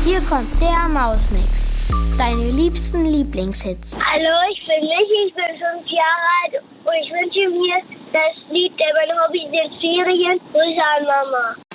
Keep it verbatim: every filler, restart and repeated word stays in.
Hier kommt der Mausmix. Deine liebsten Lieblingshits. Hallo, ich bin Michi, ich bin fünf Jahre alt und ich wünsche mir das Lied der meine Hobbys in den Ferien. Grüße an Mama.